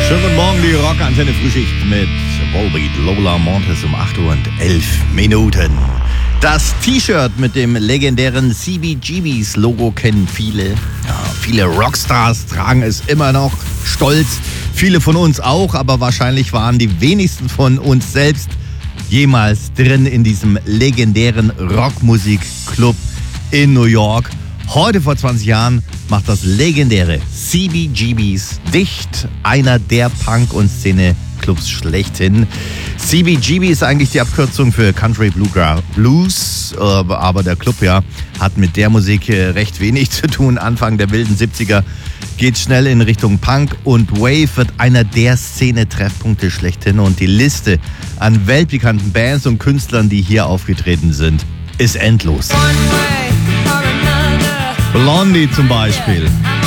Schönen guten Morgen, die Rockantenne Frühschicht mit Volbeat Lola Montes um 8:11 Das T-Shirt mit dem legendären CBGBs Logo kennen viele. Ja, viele Rockstars tragen es immer noch stolz. Viele von uns auch, aber wahrscheinlich waren die wenigsten von uns selbst jemals drin in diesem legendären Rockmusikclub in New York. Heute vor 20 Jahren macht das legendäre CBGBs dicht, einer der Punk- und Szene-Clubs schlechthin. CBGB ist eigentlich die Abkürzung für Country Blues, aber der Club hat mit der Musik recht wenig zu tun. Anfang der wilden 70er geht schnell in Richtung Punk und Wave wird einer der Szene-Treffpunkte schlechthin und die Liste an weltbekannten Bands und Künstlern, die hier aufgetreten sind, ist endlos. Blondie zum Beispiel.